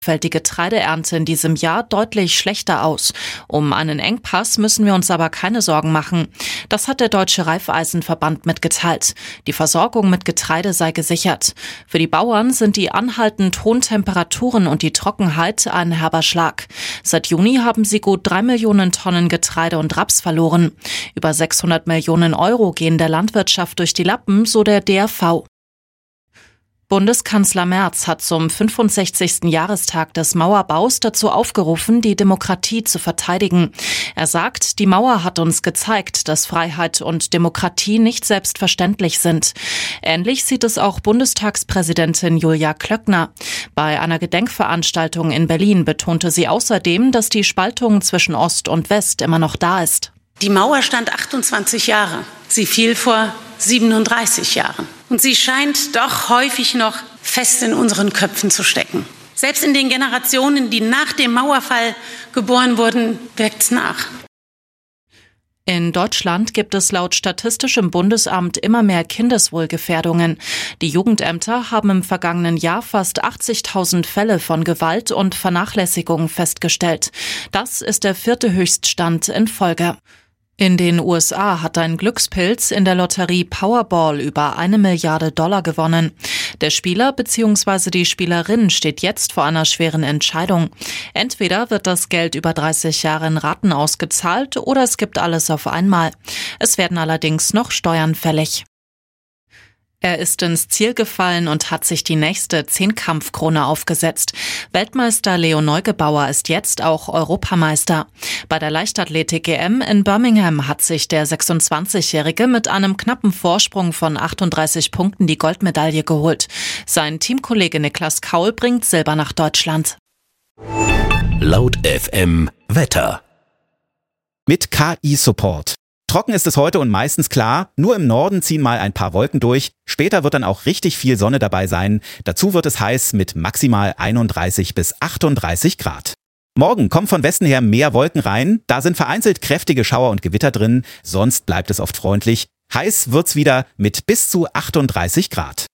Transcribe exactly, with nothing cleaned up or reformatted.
Fällt die Getreideernte in diesem Jahr deutlich schlechter aus. Um einen Engpass müssen wir uns aber keine Sorgen machen. Das hat der Deutsche Raiffeisenverband mitgeteilt. Die Versorgung mit Getreide sei gesichert. Für die Bauern sind die anhaltend hohen Temperaturen und die Trockenheit ein herber Schlag. Seit Juni haben sie gut drei Millionen Tonnen Getreide und Raps verloren. Über sechshundert Millionen Euro gehen der Landwirtschaft durch die Lappen, so der D R V. Bundeskanzler Merz hat zum fünfundsechzigsten Jahrestag des Mauerbaus dazu aufgerufen, die Demokratie zu verteidigen. Er sagt, die Mauer hat uns gezeigt, dass Freiheit und Demokratie nicht selbstverständlich sind. Ähnlich sieht es auch Bundestagspräsidentin Julia Klöckner. Bei einer Gedenkveranstaltung in Berlin betonte sie außerdem, dass die Spaltung zwischen Ost und West immer noch da ist. Die Mauer stand achtundzwanzig Jahre. Sie fiel vor siebenunddreißig Jahren. Und sie scheint doch häufig noch fest in unseren Köpfen zu stecken. Selbst in den Generationen, die nach dem Mauerfall geboren wurden, wirkt's nach. In Deutschland gibt es laut Statistischem Bundesamt immer mehr Kindeswohlgefährdungen. Die Jugendämter haben im vergangenen Jahr fast achtzigtausend Fälle von Gewalt und Vernachlässigung festgestellt. Das ist der vierte Höchststand in Folge. In den U S A hat ein Glückspilz in der Lotterie Powerball über eine Milliarde Dollar gewonnen. Der Spieler bzw. die Spielerin steht jetzt vor einer schweren Entscheidung. Entweder wird das Geld über dreißig Jahre in Raten ausgezahlt oder es gibt alles auf einmal. Es werden allerdings noch Steuern fällig. Er ist ins Ziel gefallen und hat sich die nächste Zehnkampfkrone aufgesetzt. Weltmeister Leo Neugebauer ist jetzt auch Europameister. Bei der Leichtathletik-E M in Birmingham hat sich der sechsundzwanzigjährige mit einem knappen Vorsprung von achtunddreißig Punkten die Goldmedaille geholt. Sein Teamkollege Niklas Kaul bringt Silber nach Deutschland. Laut F M Wetter. Mit K I-Support. Trocken ist es heute und meistens klar, nur im Norden ziehen mal ein paar Wolken durch. Später wird dann auch richtig viel Sonne dabei sein. Dazu wird es heiß mit maximal einunddreißig bis achtunddreißig Grad. Morgen kommen von Westen her mehr Wolken rein. Da sind vereinzelt kräftige Schauer und Gewitter drin. Sonst bleibt es oft freundlich. Heiß wird's wieder mit bis zu achtunddreißig Grad.